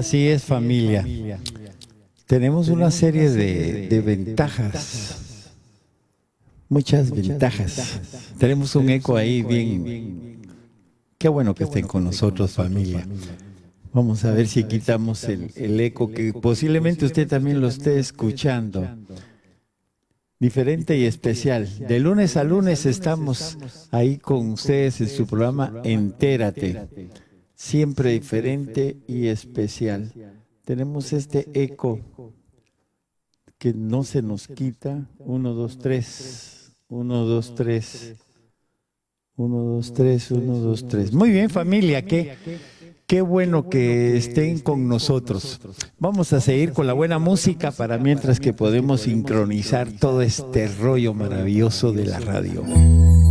Así es, familia. Tenemos una serie de ventajas, muchas ventajas. Tenemos un eco ahí bien. Qué bueno que estén con nosotros, familia. Vamos a ver si quitamos el eco, que posiblemente usted también lo esté escuchando. Diferente y especial. De lunes a lunes estamos ahí con ustedes en su programa Entérate. Siempre diferente y especial. Tenemos este eco que no se nos quita. 1, 2, 3. 1, 2, 3. 1, 2, 3. 1, 2, 3. Muy bien, familia. Qué bueno que estén con nosotros. Vamos a seguir con la buena música para mientras que podemos sincronizar todo este rollo maravilloso de la radio.